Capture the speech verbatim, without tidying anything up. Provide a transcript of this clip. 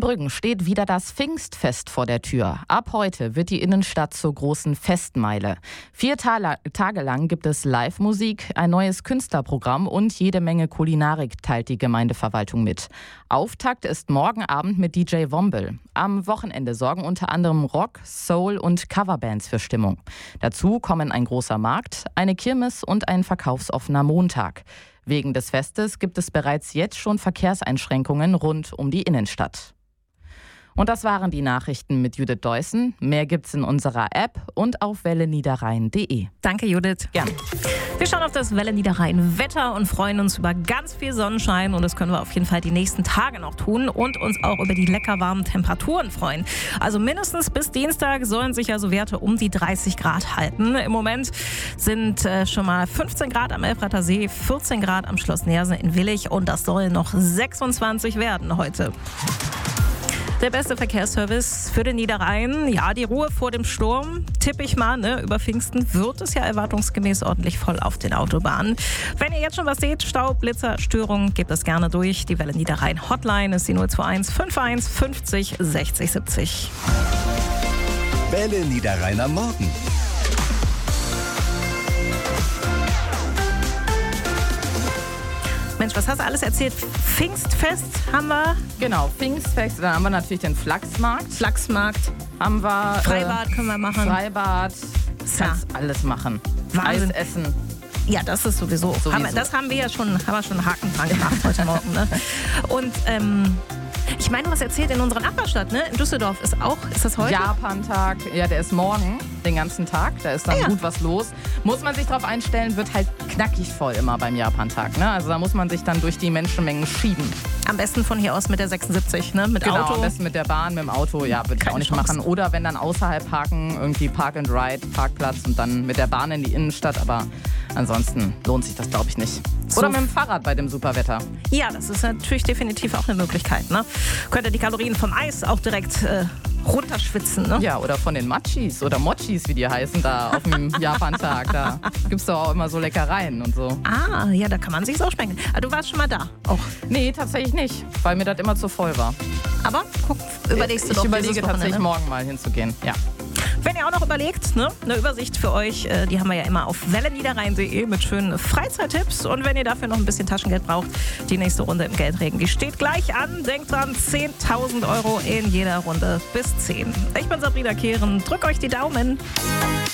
Brüggen steht wieder das Pfingstfest vor der Tür. Ab heute wird die Innenstadt zur großen Festmeile. Vier Ta- Tage lang gibt es Live-Musik, ein neues Künstlerprogramm und jede Menge Kulinarik teilt die Gemeindeverwaltung mit. Auftakt ist morgen Abend mit D J Wombel. Am Wochenende sorgen unter anderem Rock, Soul und Coverbands für Stimmung. Dazu kommen ein großer Markt, eine Kirmes und ein verkaufsoffener Montag. Wegen des Festes gibt es bereits jetzt schon Verkehrseinschränkungen rund um die Innenstadt. Und das waren die Nachrichten mit Judith Deussen. Mehr gibt's in unserer App und auf welle niederrhein punkt de. Danke, Judith. Gern. Wir schauen auf das Welle Niederrhein Wetter und freuen uns über ganz viel Sonnenschein. Und das können wir auf jeden Fall die nächsten Tage noch tun und uns auch über die lecker warmen Temperaturen freuen. Also mindestens bis Dienstag sollen sich ja so Werte um die dreißig Grad halten. Im Moment sind äh, schon mal fünfzehn Grad am Elfrather See, vierzehn Grad am Schloss Neersen in Willich und das soll noch sechsundzwanzig werden heute. Der beste Verkehrsservice für den Niederrhein. Ja, die Ruhe vor dem Sturm, tippe ich mal, ne? Über Pfingsten wird es ja erwartungsgemäß ordentlich voll auf den Autobahnen. Wenn ihr jetzt schon was seht, Stau, Blitzer, Störungen, gebt das gerne durch. Die Welle Niederrhein Hotline ist die null zwei eins fünfundfünfzig fünfzig sechzig siebzig. Welle Niederrhein am Morgen. Mensch, was hast du alles erzählt? Pfingstfest haben wir. Genau, Pfingstfest, dann haben wir natürlich den Flachsmarkt. Flachsmarkt. Haben wir, Freibad äh, können wir machen. Freibad, Ja. kannst alles machen. Wahnsinn. Eis essen. Ja, das ist sowieso. Sowieso. Haben wir, das haben wir ja schon, haben wir schon einen Haken dran gemacht heute Morgen. Ne? Und ähm, ich meine, du hast erzählt, in unserer Nachbarstadt, ne? In Düsseldorf ist auch, ist das heute? Japantag, ja, der ist morgen, den ganzen Tag. Da ist dann Ah, ja. gut was los. Muss man sich drauf einstellen, wird halt knackig voll immer beim Japantag. Ne? Also da muss man sich dann durch die Menschenmengen schieben. Am besten von hier aus mit der sechsundsiebzig, ne? Mit Genau, Auto. am besten mit der Bahn, mit dem Auto, ja, würde ich Keine auch nicht Chance. machen. Oder wenn dann außerhalb parken, irgendwie Park and Ride, Parkplatz und dann mit der Bahn in die Innenstadt. Aber ansonsten lohnt sich das, glaube ich, nicht. Oder So. mit dem Fahrrad bei dem Superwetter. Ja, das ist natürlich definitiv auch eine Möglichkeit. Ne? Könnt ihr die Kalorien vom Eis auch direkt äh, runterschwitzen. Ne? Ja, oder von den Machis oder Mochis, wie die heißen, da auf dem Japantag. Da gibt es doch auch immer so Leckereien und so. Ah, ja, da kann man sich's auch schmecken. Aber du warst schon mal da auch. Nee, tatsächlich nicht, weil mir das immer zu voll war. Aber guck, überlegst du ich doch überlege dieses tatsächlich Wochenende. morgen mal hinzugehen. Ja. Wenn ihr auch noch überlegt, ne, eine Übersicht für euch, äh, die haben wir ja immer auf welle niederrhein punkt de mit schönen Freizeittipps. Und wenn ihr dafür noch ein bisschen Taschengeld braucht, die nächste Runde im Geldregen, die steht gleich an. Denkt dran, zehntausend Euro in jeder Runde bis zehn. Ich bin Sabrina Kehren, drückt euch die Daumen.